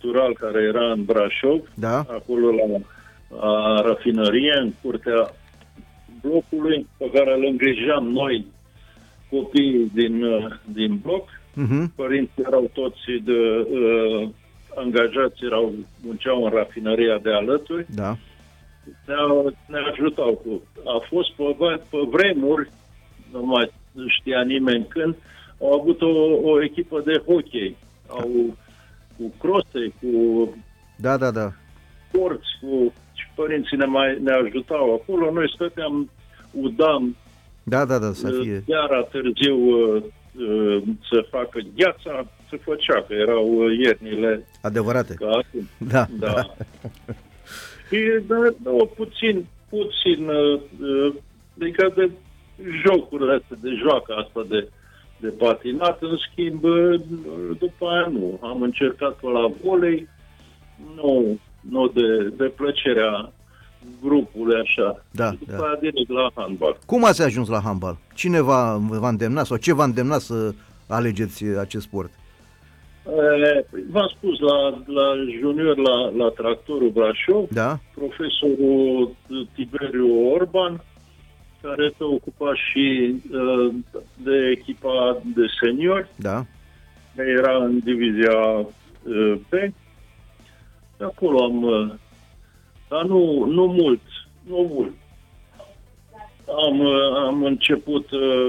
natural care era în Brașov, Da. acolo la rafinărie, în curtea blocului, pe care îl îngrijam noi, copiii din bloc. Părinții erau toți angajați, munceau în rafinăria de alături. Da. Ne ajutau a fost pe vremuri, nu mai știa nimeni când, au avut o echipă de hockey, cu crose, cu Da. porți, și părinții ne ajutau acolo, noi stăteam, udam, Da, să fie. seara târziu să facă gheața, se făcea, că erau iernile Adevărate. ca acum. Da. Și puțin adică de jocurile astea, de joacă asta de patinat, în schimb, după aia nu. Am încercat pe la volei, nu de plăcerea grupului așa. Da. După aia direct la handbal. Cum ați ajuns la handbal? Cine v-a îndemnat sau ce v-a îndemnat să alegeți acest sport? V-am spus, la junior, la Tractorul Brașov, Da. profesorul Tiberiu Orban, care se ocupa și de echipa de seniori, Da. era în divizia B. De acolo dar nu mult. Am început,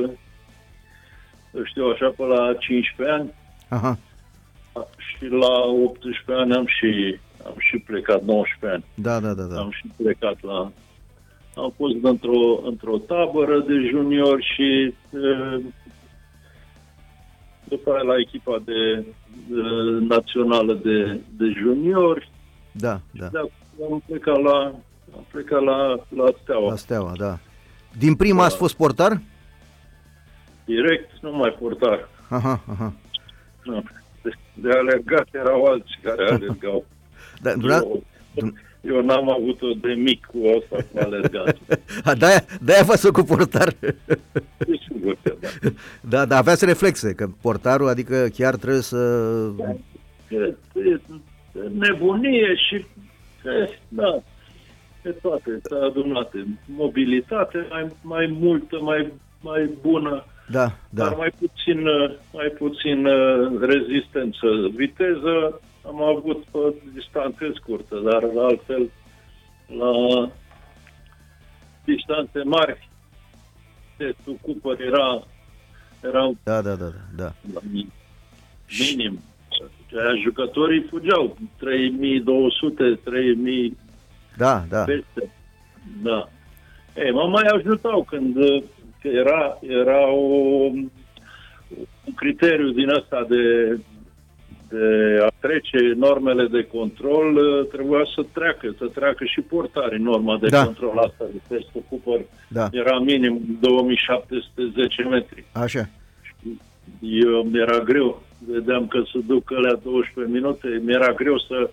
știu așa, pe la 15 ani. Aha. Și la 18 ani am și plecat, 19 ani. Da. Am și plecat am fost într-o tabără de junior și după aia la echipa națională de juniori. Da. Am plecat la Steaua. La Steaua, da. Din prima ați fost portar? Direct, numai portar. Aha. De alergat erau alții care alergau. Eu n-am avut-o de mic cu asta cu alergat. De-aia v-ați făcut portar. Sigur că da. Da, aveați reflexe, că portarul, adică chiar trebuie să... E nebunie și da, pe toate adunate. Mobilitate mai multă, mai bună. Da. Dar mai puțin rezistență. Viteză am avut pe distanțe scurte, dar altfel la distanțe mari testul Cooper era Da. minim. Jucătorii fugeau 3200, 3000 peste. Da. Mă mai ajutau când era un criteriu din ăsta de a trece normele de control, trebuia să treacă și portarii norma de control asta de testul Cooper. Da. Era minim 2710 metri. Așa. Mi-era greu, vedeam că se duc alea 12 minute, mi-era greu să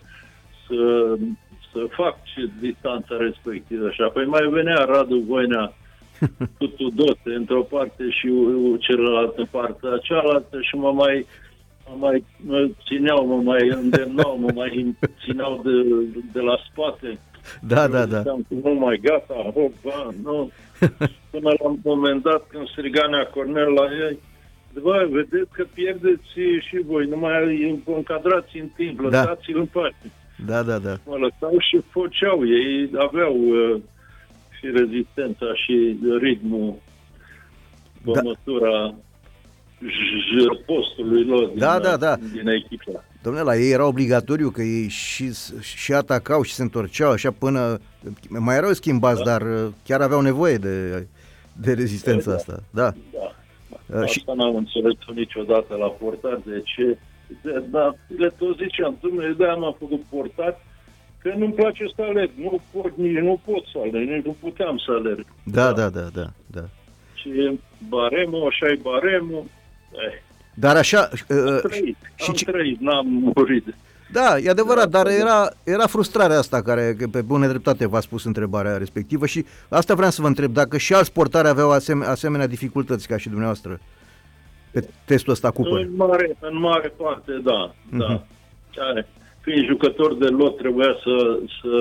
fac distanța respectivă. Și apoi mai venea Radu Voinea cu Tudote într-o parte și celălaltă parte cealaltă și mă mai țineau, mă mai îndemnau, mă mai țineau de la spate. Da. Nu mai gata, nu. Până la un moment dat, când striga Nea Cornel la ei, bă, vedeți că pierdeți și voi, nu mai încadrați în timp, lăsați-l în pace. Da. Mă lăsau și făceau, ei aveau și rezistența și ritmul pe măsura postului lor din echipă. Dom'le, la ei era obligatoriu că ei și atacau și se întorceau așa până... Mai erau schimbați, dar chiar aveau nevoie de rezistența asta. Da. Asta n-am înțeles niciodată la portar. De ce? Dar le tot ziceam, Dumnezeu, de-aia m-am făcut portar, că nu-mi place să alerg. Nici nu pot să alerg, nici nu puteam să alerg. Da. Și baremul, așa e baremul. Dar așa... Am trăit, n-am murit. Da, e adevărat, dar era frustrarea asta care, pe bună dreptate v-a spus întrebarea respectivă și asta vreau să vă întreb, dacă și alți portari aveau asemenea dificultăți ca și dumneavoastră pe testul ăsta Cooper. În mare parte, da. fiind jucător de lot, trebuia să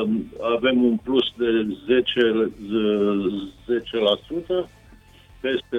avem un plus de 10% peste